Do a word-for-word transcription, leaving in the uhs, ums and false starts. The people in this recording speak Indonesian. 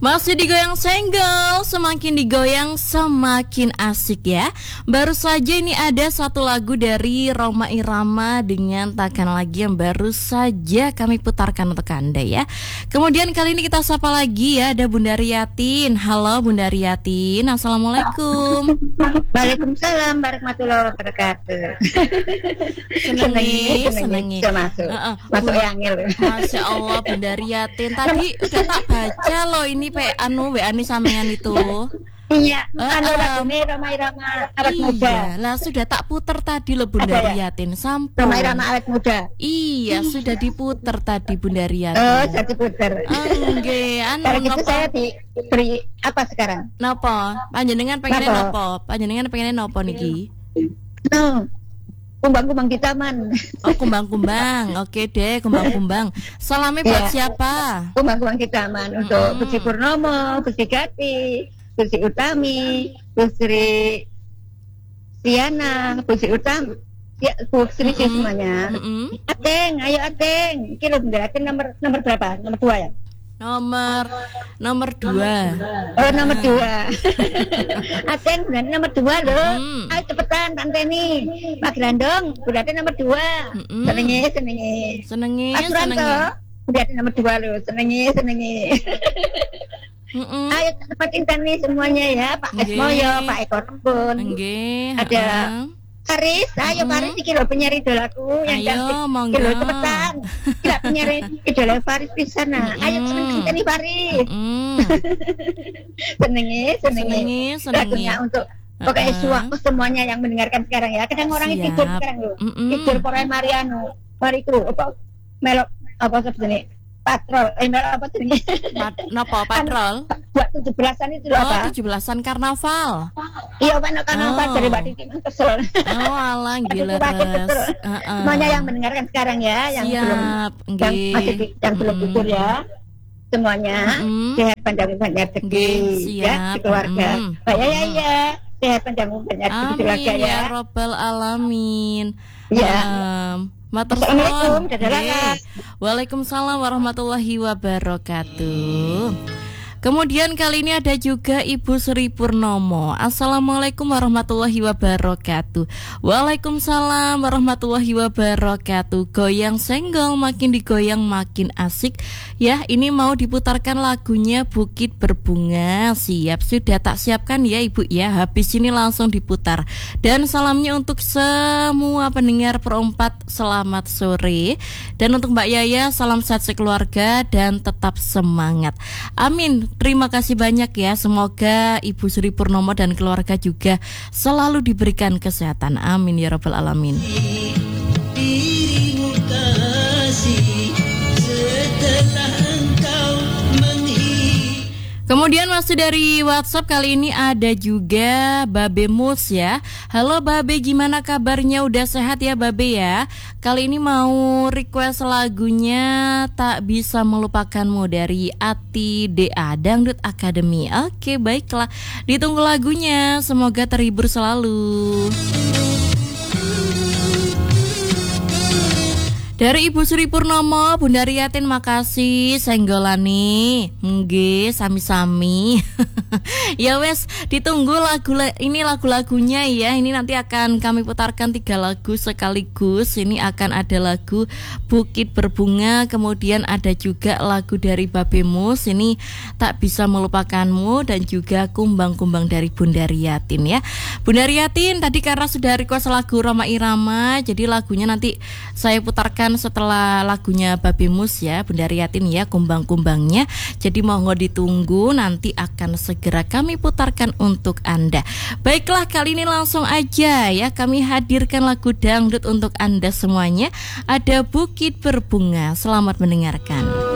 Masih digoyang senggol, semakin digoyang semakin asik ya. Baru saja ini ada satu lagu dari Rhoma Irama dengan Takkan Lagi yang baru saja kami putarkan untuk Anda ya. Kemudian kali ini kita sapa lagi ya, ada Bunda Riyatin. Halo Bunda Riyatin, Assalamualaikum. Waalaikumsalam warahmatullahi wabarakatuh. Senengi, senengi. Masuk, uh-uh. masuk yang ngil. Masya Allah Bunda Riyatin, tadi udah tak baca loh ini pe anu W A nih sampean itu. Iya, uh, anu um, lagune Rhoma Irama awet muda. Iya, lah sudah tak putar tadi loh Bunda ya? Riyatin sampun. Rhoma Irama awet muda. Iya, sudah diputar tadi Bunda Riyatin. Oh, sudah diputar. Nggih, anu Kalau gitu napa? saya diberi apa sekarang? Napa? Panjenengan pengen Napa? napa? Panjenengan pengen napa niki? No. Kumbang-kumbang di taman. Oh, kumbang-kumbang. Oke deh, kumbang-kumbang. Salamnya buat Ya. siapa? Kumbang-kumbang di taman untuk Hmm. Gusti Purnomo, Gusti Gati, Gusti Utami, Gusti Siana, Gusti Utami, ya, Gusti Mm-mm. semuanya. Mm-mm. Ateng, ayo Ateng. Iki lho Bunda, Ateng nomor nomor berapa? Nomor dua ya? Nomor nomor dua. Oh, nomor dua. Ateng Bunda nomor dua loh. Hmm. Ayo cepetan Tanteni. Pak Grandong, Bunda nomor dua. Mm-mm. Senengi, senengi. Senengi, Pak Suranto, senengi. Bunda nomor dua loh. Senengi, senengi. Mm-mm. Ayo cepetin Tani semuanya ya. Pak Nggih. Esmoyo, Pak Eko Rembun. Nggih. Ada heeh. Karis, ayo Mm-mm. Karis iki lho penyanyi idolaku yang Ayo, cantik. monggo. Iki lho cepetan. Tidak penyanyi idola Faris di sana. Ayo Mm-mm. seneng Tani Faris. Mm. Senengi, senengi. Senengi, senengi. Lagunya untuk pokoknya Uh-uh. suatu semuanya yang mendengarkan sekarang ya. Kadang orang Siap. tidur sekarang loh. Mm-mm. Tidur Korea Mariano. Mariku apa melok apa sebenarnya? Patrol, eh melok apa sebenarnya? Pat, napa patrol? Buat tujuh belasan itu loh Oh, apa? tujuh belasan karnaval. Iya, mana kan apa Oh. dari Mbak Titi kesel. Oh, alah gila Aduh, sakit betul. res. Heeh. Semuanya yang mendengarkan sekarang ya, yang belum Siap, yang nggih. masih di- yang belum Mm-mm. tidur ya. Semuanya Mm-mm. sehat panjang umur banyak rezeki Nggih, ya siap. di keluarga. Mm-mm. Oh, ya ya ya. Sehat panjang umur banyak rezeki di Amin keluarga ya. ya Robbal Alamin. Ya. Um, Matur Assalamualaikum, suwun. dadah Nggih. laras. Waalaikumsalam warahmatullahi wabarakatuh. Kemudian kali ini ada juga Ibu Sri Purnomo. Assalamualaikum warahmatullahi wabarakatuh. Waalaikumsalam warahmatullahi wabarakatuh. Goyang senggol makin digoyang makin asik. Ya, ini mau diputarkan lagunya Bukit Berbunga. Siap, sudah tak siapkan ya Ibu ya. Habis ini langsung diputar. Dan salamnya untuk semua pendengar perempat, selamat sore. Dan untuk Mbak Yaya, salam sehat sekeluarga dan tetap semangat. Amin. Terima kasih banyak ya. Semoga Ibu Sri Purnomo dan keluarga juga selalu diberikan kesehatan. Amin ya Rabbal Alamin. Dirimu kasih setelah engkau menghilang. Kemudian masih dari WhatsApp kali ini ada juga Babe Mus ya. Halo Babe, gimana kabarnya? Udah sehat ya Babe ya? Kali ini mau request lagunya Tak Bisa Melupakanmu dari Ati D A Dangdut Academy. Oke, baiklah. Ditunggu lagunya. Semoga terhibur selalu. Dari Ibu Sri Purnomo, Bunda Riyatin makasih senggolane. Nggih, sami-sami. Ya wes, ditunggu lagu ini lagu-lagunya ya. Ini nanti akan kami putarkan tiga lagu sekaligus. Ini akan ada lagu Bukit Berbunga, kemudian ada juga lagu dari Babe Mus. Ini Tak Bisa Melupakanmu dan juga Kumbang-Kumbang dari Bunda Riyatin ya. Bunda Riyatin tadi karena sudah request lagu Rhoma Irama, jadi lagunya nanti saya putarkan setelah lagunya Babe Mus ya, Bunda Riyatin ya, kumbang-kumbangnya. Jadi mohon ditunggu, nanti akan segera kami putarkan untuk Anda. Baiklah, kali ini langsung aja ya kami hadirkan lagu dangdut untuk Anda semuanya. Ada Bukit Berbunga. Selamat mendengarkan.